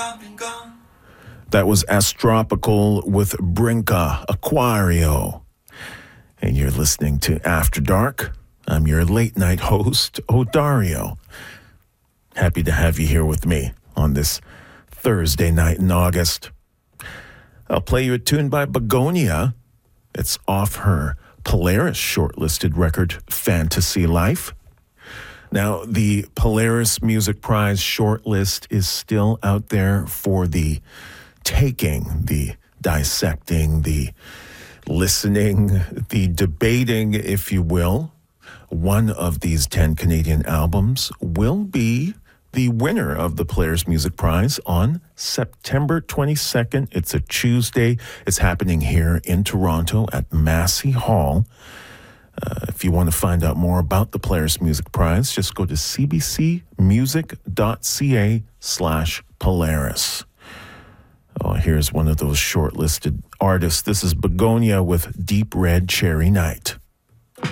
That was Astropical with Brinca Aquario. And you're listening to After Dark. I'm your late night host, Odario. Happy to have you here with me on this Thursday night in August. I'll play you a tune by Begonia. It's off her Polaris shortlisted record, Fantasy Life. Now, the Polaris Music Prize shortlist is still out there for the taking, the dissecting, the listening, the debating, if you will. One of these 10 Canadian albums will be the winner of the Polaris Music Prize on September 22nd. It's a Tuesday. It's happening here in Toronto at Massey Hall. If you want to find out more about the Polaris Music Prize, just go to cbcmusic.ca/Polaris. Oh, here's one of those shortlisted artists. This is Begonia with Deep Red Cherry Night.